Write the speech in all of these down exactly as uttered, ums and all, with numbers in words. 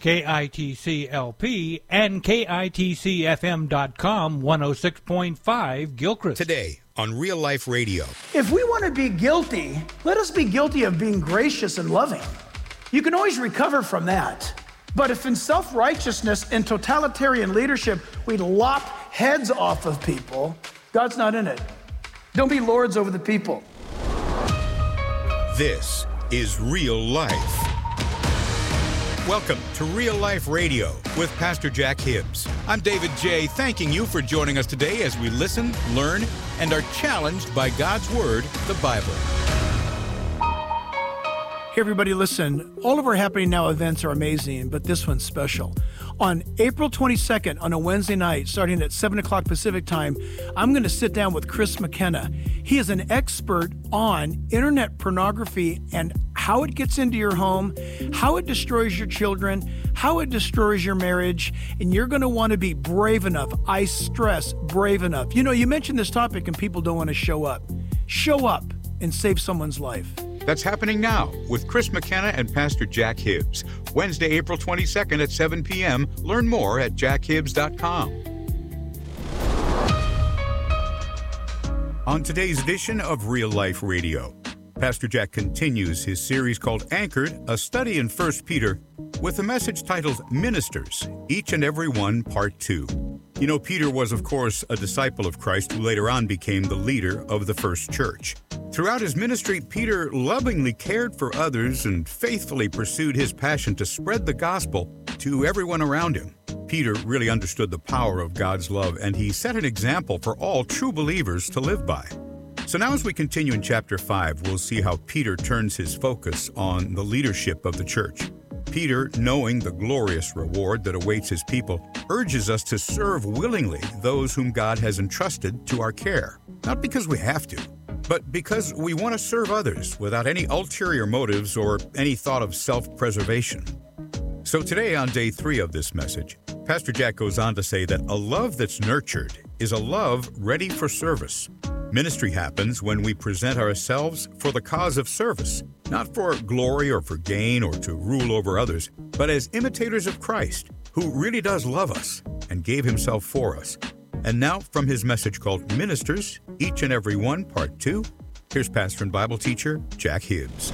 K I T C L P and K I T C F M dot com, one oh six point five Gilchrist. Today on Real Life Radio. If we want to be guilty, let us be guilty of being gracious and loving. You can always recover from that. But if in self-righteousness and totalitarian leadership, we lop heads off of people, God's not in it. Don't be lords over the people. This is Real Life. Welcome to Real Life Radio with Pastor Jack Hibbs. I'm David J., thanking you for joining us today as we listen, learn, and are challenged by God's Word, the Bible. Hey everybody, listen, all of our Happening Now events are amazing, but this one's special. On April twenty-second, on a Wednesday night, starting at seven o'clock Pacific time, I'm going to sit down with Chris McKenna. He is an expert on internet pornography and how it gets into your home, how it destroys your children, how it destroys your marriage, and you're going to want to be brave enough. I stress, brave enough. You know, you mentioned this topic and people don't want to show up. Show up and save someone's life. That's happening now with Chris McKenna and Pastor Jack Hibbs. Wednesday, April twenty-second at seven p.m. Learn more at jack hibbs dot com. On today's edition of Real Life Radio, Pastor Jack continues his series called Anchored, a study in First Peter, with a message titled Ministers, Each and Every One, Part two. You know, Peter was, of course, a disciple of Christ who later on became the leader of the first church. Throughout his ministry, Peter lovingly cared for others and faithfully pursued his passion to spread the gospel to everyone around him. Peter really understood the power of God's love, and he set an example for all true believers to live by. So now as we continue in chapter five, we'll see how Peter turns his focus on the leadership of the church. Peter, knowing the glorious reward that awaits his people, urges us to serve willingly those whom God has entrusted to our care. Not because we have to, but because we want to serve others without any ulterior motives or any thought of self-preservation. So today, on day three of this message, Pastor Jack goes on to say that a love that's nurtured is a love ready for service. Ministry happens when we present ourselves for the cause of service, not for glory or for gain or to rule over others, but as imitators of Christ, who really does love us and gave himself for us. And now, from his message called Ministers, Each and Every One, Part two, here's pastor and Bible teacher Jack Hibbs.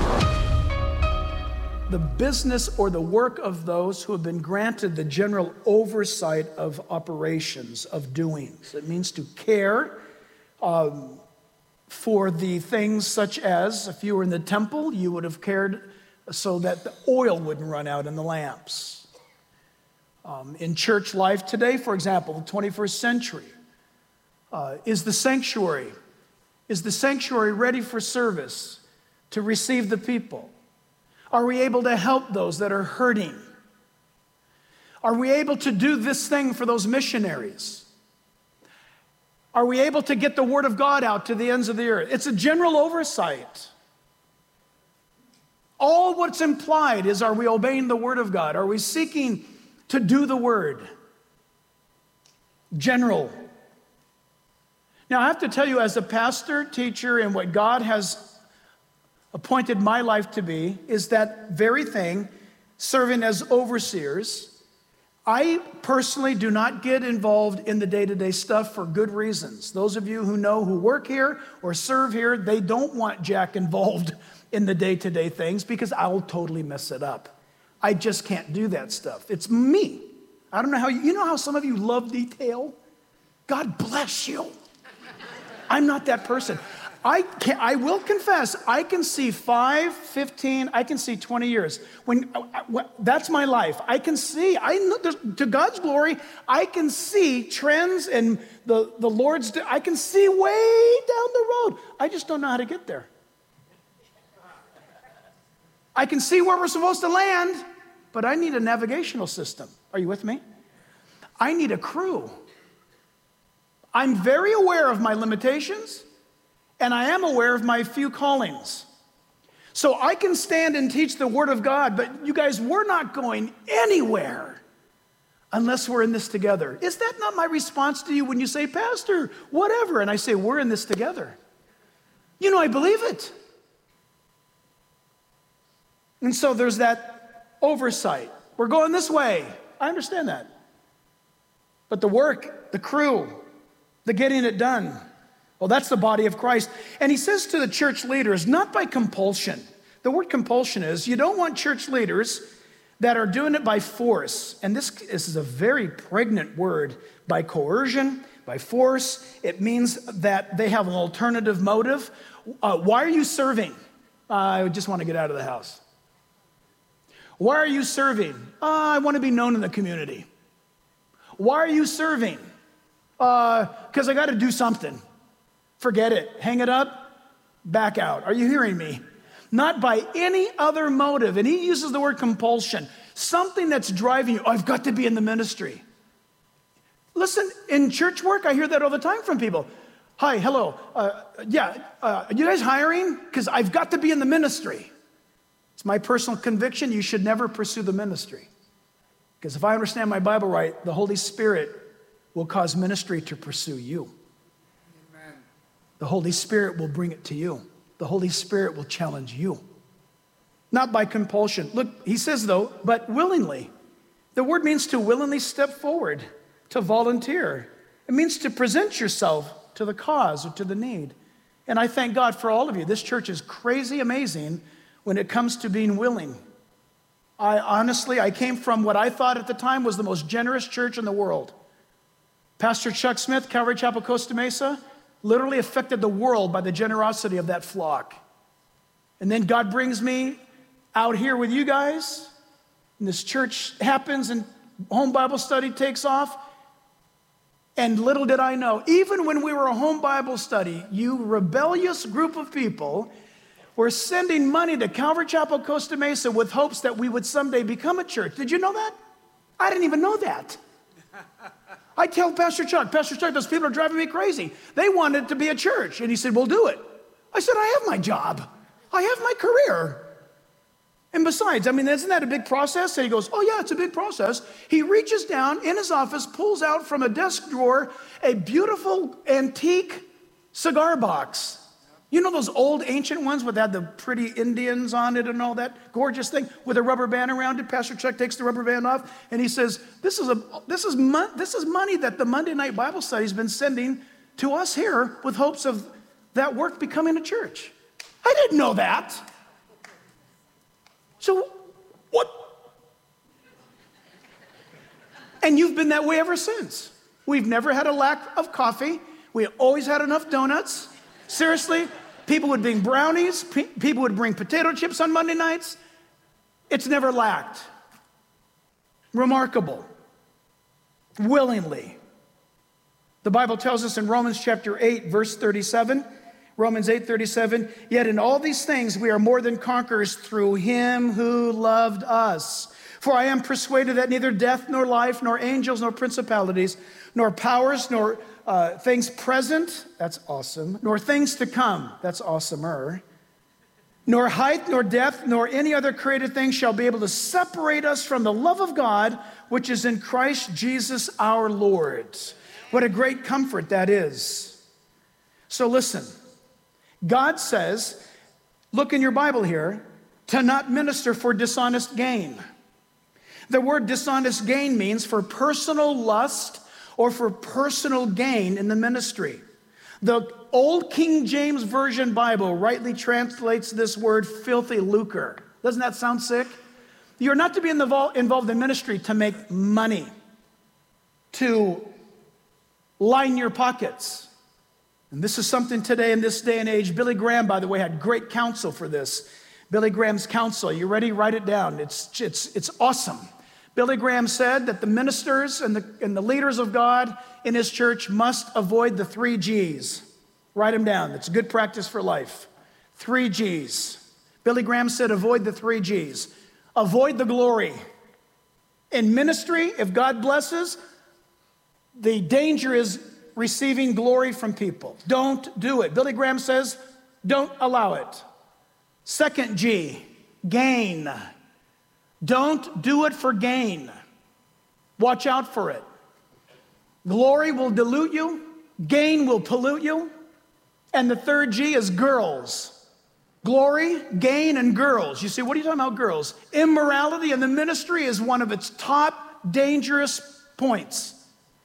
The business or the work of those who have been granted the general oversight of operations, of doings. It means to care um, for the things such as, if you were in the temple, you would have cared so that the oil wouldn't run out in the lamps. Um, in church life today, for example, the twenty-first century, uh, is the sanctuary, is the sanctuary ready for service to receive the people? Are we able to help those that are hurting? Are we able to do this thing for those missionaries? Are we able to get the word of God out to the ends of the earth? It's a general oversight. All what's implied is, are we obeying the word of God? Are we seeking to do the word? General. Now, I have to tell you, as a pastor, teacher, and what God has appointed my life to be, is that very thing, serving as overseers. I personally do not get involved in the day-to-day stuff for good reasons. Those of you who know, who work here or serve here, they don't want Jack involved in the day-to-day things because I'll totally mess it up. I just can't do that stuff. It's me. I don't know how you, you know how some of you love detail? God bless you. I'm not that person. I can, I will confess, I can see five, fifteen, I can see twenty years. When, when that's my life. I can see, I know, to God's glory, I can see trends and the, the Lord's, I can see way down the road. I just don't know how to get there. I can see where we're supposed to land, but I need a navigational system. Are you with me? I need a crew. I'm very aware of my limitations, and I am aware of my few callings. So I can stand and teach the Word of God, but you guys, we're not going anywhere unless we're in this together. Is that not my response to you when you say, Pastor, whatever? And I say, we're in this together. You know, I believe it. And so there's that oversight. We're going this way. I understand that. But the work, the crew, the getting it done, well, that's the body of Christ. And he says to the church leaders, not by compulsion. The word compulsion is, you don't want church leaders that are doing it by force. And this, this is a very pregnant word, by coercion, by force. It means that they have an alternative motive. Uh, why are you serving? Uh, I just want to get out of the house. Why are you serving? Uh, I want to be known in the community. Why are you serving? Because uh, I got to do something. Forget it. Hang it up. Back out. Are you hearing me? Not by any other motive. And he uses the word compulsion. Something that's driving you. Oh, I've got to be in the ministry. Listen, in church work, I hear that all the time from people. Hi, hello. Uh, yeah, uh, are you guys hiring? Because I've got to be in the ministry. It's my personal conviction you should never pursue the ministry. Because if I understand my Bible right, the Holy Spirit will cause ministry to pursue you. Amen. The Holy Spirit will bring it to you. The Holy Spirit will challenge you. Not by compulsion. Look, he says though, but willingly. The word means to willingly step forward, to volunteer. It means to present yourself to the cause or to the need. And I thank God for all of you. This church is crazy amazing when it comes to being willing. I honestly, I came from what I thought at the time was the most generous church in the world. Pastor Chuck Smith, Calvary Chapel, Costa Mesa, literally affected the world by the generosity of that flock. And then God brings me out here with you guys, and this church happens, and home Bible study takes off. And little did I know, even when we were a home Bible study, you rebellious group of people were sending money to Calvary Chapel, Costa Mesa with hopes that we would someday become a church. Did you know that? I didn't even know that. I tell Pastor Chuck, Pastor Chuck, those people are driving me crazy. They wanted to be a church. And he said, we'll do it. I said, I have my job. I have my career. And besides, I mean, isn't that a big process? And he goes, oh yeah, it's a big process. He reaches down in his office, pulls out from a desk drawer a beautiful antique cigar box. You know those old ancient ones with had the pretty Indians on it and all that gorgeous thing with a rubber band around it? Pastor Chuck takes the rubber band off and he says, this is a this is mo- this is money that the Monday night Bible study has been sending to us here with hopes of that work becoming a church. I didn't know that. So what? And you've been that way ever since. We've never had a lack of coffee. We always had enough donuts. Seriously, people would bring brownies. Pe- people would bring potato chips on Monday nights. It's never lacked. Remarkable. Willingly. The Bible tells us in Romans chapter eight, verse thirty-seven, Romans eight thirty-seven, yet in all these things we are more than conquerors through him who loved us. For I am persuaded that neither death nor life, nor angels, nor principalities, nor powers, nor uh, things present, that's awesome, nor things to come, that's awesomer, nor height, nor depth, nor any other created thing shall be able to separate us from the love of God, which is in Christ Jesus our Lord. What a great comfort that is. So listen. God says, look in your Bible here, to not minister for dishonest gain. The word dishonest gain means for personal lust or for personal gain in the ministry. The old King James Version Bible rightly translates this word filthy lucre. Doesn't that sound sick? You're not to be involved in ministry to make money, to line your pockets. And this is something today in this day and age. Billy Graham, by the way, had great counsel for this. Billy Graham's counsel. You ready? Write it down. It's, it's, it's awesome. Billy Graham said that the ministers and the, and the leaders of God in his church must avoid the three G's. Write them down. It's good practice for life. Three G's. Billy Graham said avoid the three G's. Avoid the glory. In ministry, if God blesses, the danger is receiving glory from people. Don't do it. Billy Graham says, don't allow it. Second G, gain. Don't do it for gain. Watch out for it. Glory will dilute you. Gain will pollute you. And the third G is girls. Glory, gain, and girls. You say, what are you talking about, girls? Immorality in the ministry is one of its top dangerous points.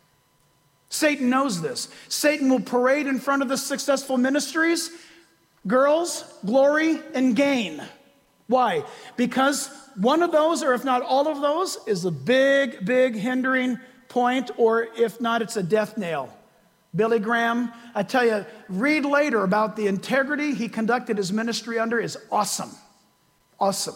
Satan knows this. Satan will parade in front of the successful ministries, girls, glory, and gain. Why? Because one of those, or if not all of those, is a big, big hindering point, or if not, it's a death nail. Billy Graham, I tell you, read later about the integrity he conducted his ministry under is awesome. Awesome.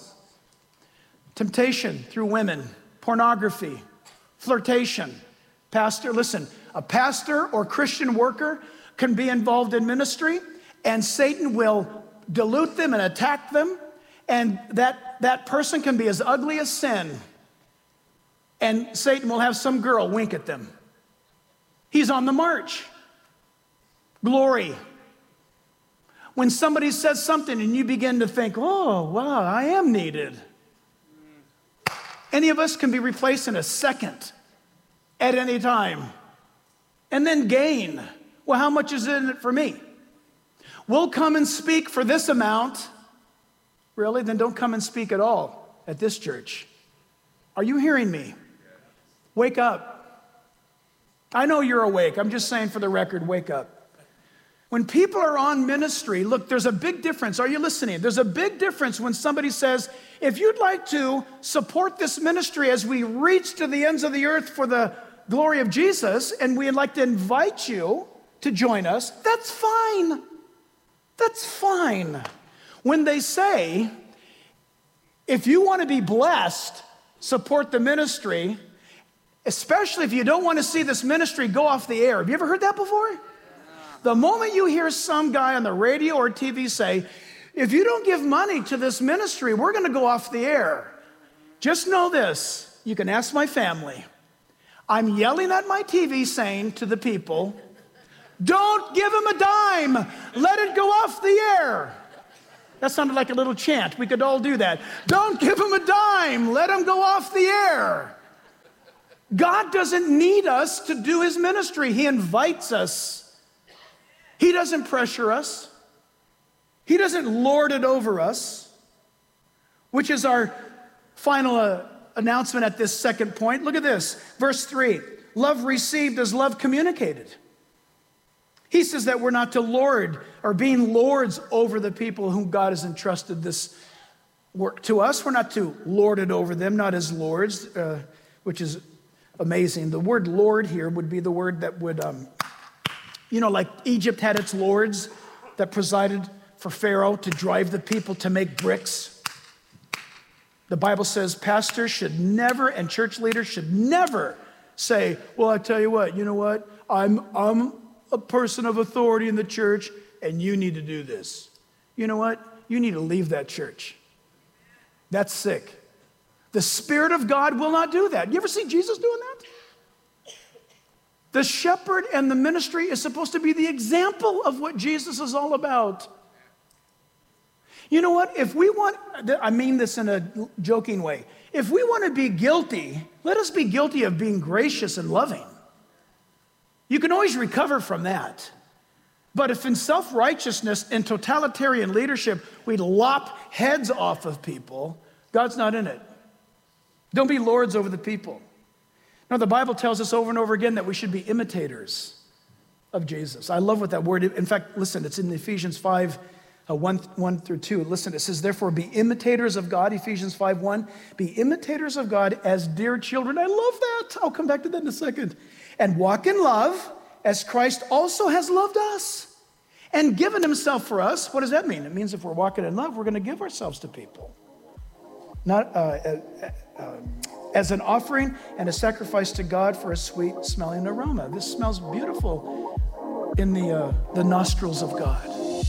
Temptation through women, pornography, flirtation. Pastor, listen, a pastor or Christian worker can be involved in ministry, and Satan will dilute them and attack them, and that, that person can be as ugly as sin, and Satan will have some girl wink at them. He's on the march. Glory. When somebody says something and you begin to think, oh, wow, I am needed. Any of us can be replaced in a second at any time. And then gain. Well, how much is in it for me? We'll come and speak for this amount. Really? Then don't come and speak at all at this church. Are you hearing me? Wake up. I know you're awake. I'm just saying for the record, wake up. When people are on ministry, look, there's a big difference. Are you listening? There's a big difference when somebody says, if you'd like to support this ministry as we reach to the ends of the earth for the glory of Jesus, and we'd like to invite you to join us, that's fine. That's fine. When they say, if you want to be blessed, support the ministry, especially if you don't want to see this ministry go off the air. Have you ever heard that before? The moment you hear some guy on the radio or T V say, if you don't give money to this ministry, we're going to go off the air. Just know this. You can ask my family. I'm yelling at my T V saying to the people, don't give him a dime. Let it go off the air. That sounded like a little chant. We could all do that. Don't give him a dime. Let him go off the air. God doesn't need us to do his ministry. He invites us. He doesn't pressure us. He doesn't lord it over us, which is our final uh, announcement at this second point. Look at this, verse three. Love received is love communicated. He says that we're not to lord or being lords over the people whom God has entrusted this work to us. We're not to lord it over them, not as lords, uh, which is amazing. The word Lord here would be the word that would, um, you know, like Egypt had its lords that presided for Pharaoh to drive the people to make bricks. The Bible says pastors should never, and church leaders should never say, well, I tell you what, you know what? I'm, I'm a person of authority in the church, and you need to do this. You know what? You need to leave that church. That's sick. The Spirit of God will not do that. You ever see Jesus doing that? The shepherd and the ministry is supposed to be the example of what Jesus is all about. You know what? If we want, I mean this in a joking way, if we want to be guilty, let us be guilty of being gracious and loving. You can always recover from that. But if in self-righteousness and totalitarian leadership, we lop heads off of people, God's not in it. Don't be lords over the people. Now, the Bible tells us over and over again that we should be imitators of Jesus. I love what that word, in fact, listen, it's in Ephesians five, uh, one, one through two. Listen, it says, therefore, be imitators of God, Ephesians five, one. Be imitators of God as dear children. I love that. I'll come back to that in a second. And walk in love as Christ also has loved us and given himself for us. What does that mean? It means if we're walking in love, we're going to give ourselves to people. Not uh, uh, uh, as an offering and a sacrifice to God for a sweet smelling aroma. This smells beautiful in the, uh, the nostrils of God.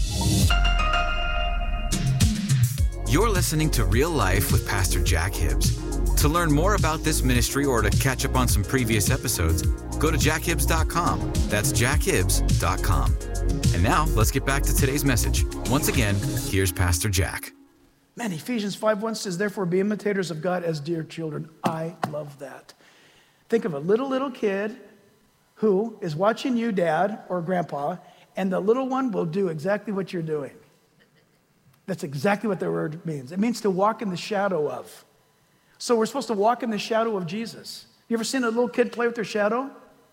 You're listening to Real Life with Pastor Jack Hibbs. To learn more about this ministry or to catch up on some previous episodes, go to jack hibbs dot com. That's jack hibbs dot com. And now, let's get back to today's message. Once again, here's Pastor Jack. Man, Ephesians five one says, therefore be imitators of God as dear children. I love that. Think of a little, little kid who is watching you, dad or grandpa, and the little one will do exactly what you're doing. That's exactly what the word means. It means to walk in the shadow of. So we're supposed to walk in the shadow of Jesus. You ever seen a little kid play with their shadow?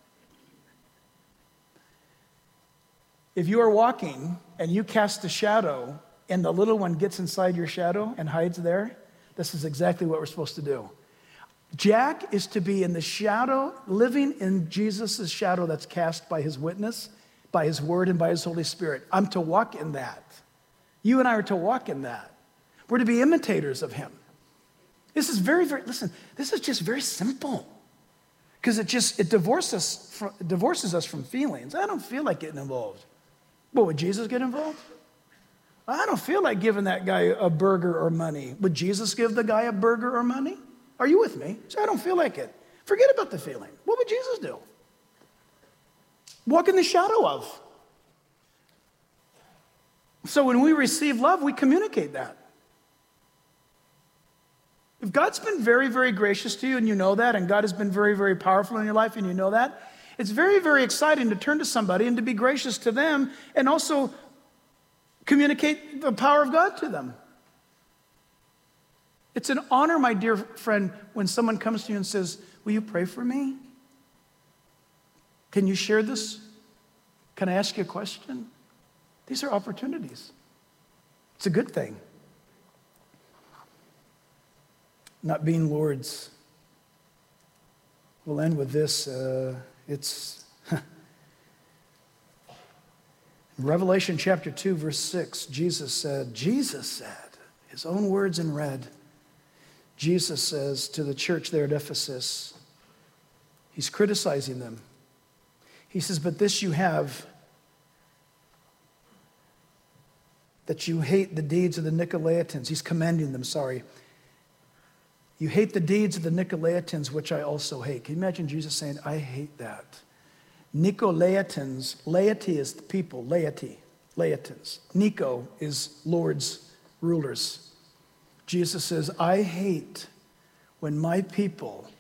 If you are walking and you cast a shadow and the little one gets inside your shadow and hides there, this is exactly what we're supposed to do. Jack is to be in the shadow, living in Jesus' shadow that's cast by his witness, by his word, and by his Holy Spirit. I'm to walk in that. You and I are to walk in that. We're to be imitators of him. This is very, very, listen, this is just very simple. Because it just, it divorces us, from, divorces us from feelings. I don't feel like getting involved. Well, would Jesus get involved? I don't feel like giving that guy a burger or money. Would Jesus give the guy a burger or money? Are you with me? So I don't feel like it. Forget about the feeling. What would Jesus do? Walk in the shadow of. So when we receive love, we communicate that. If God's been very, very gracious to you and you know that, and God has been very, very powerful in your life and you know that, it's very, very exciting to turn to somebody and to be gracious to them and also communicate the power of God to them. It's an honor, my dear friend, when someone comes to you and says, will you pray for me? Can you share this? Can I ask you a question? These are opportunities. It's a good thing. Not being lords. We'll end with this. Uh, it's Revelation chapter two, verse six. Jesus said, Jesus said, his own words in red. Jesus says to the church there at Ephesus, he's criticizing them. He says, but this you have, that you hate the deeds of the Nicolaitans. He's commending them, sorry. You hate the deeds of the Nicolaitans, which I also hate. Can you imagine Jesus saying, I hate that? Nicolaitans, laity is the people, laity, laitans. Nico is lords, rulers. Jesus says, I hate when my people